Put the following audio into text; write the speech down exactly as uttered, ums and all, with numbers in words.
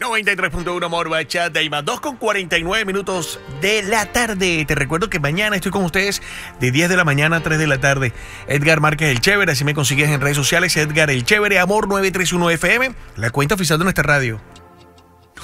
noventa y tres punto uno Amor Bachata y más. dos con cuarenta y nueve minutos de la tarde. Te recuerdo que mañana estoy con ustedes de diez de la mañana a tres de la tarde. Edgar Márquez El Chévere, así me consigues en redes sociales. Edgar El Chévere, Amor nueve tres uno F M, la cuenta oficial de nuestra radio.